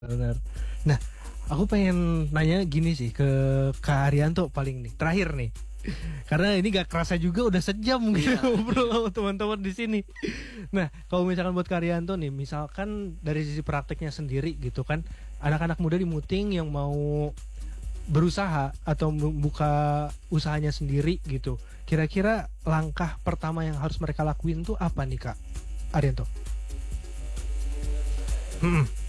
benar. Nah, aku pengen nanya gini sih ke Kak Arianto paling nih, terakhir nih. Karena ini gak kerasa juga udah sejam gitu ngobrol sama teman-teman di sini. Nah, kalau misalkan buat Kak Arianto nih, misalkan dari sisi prakteknya sendiri gitu kan, anak-anak muda di Muting yang mau berusaha atau membuka usahanya sendiri gitu. Kira-kira langkah pertama yang harus mereka lakuin tuh apa nih Kak Arianto?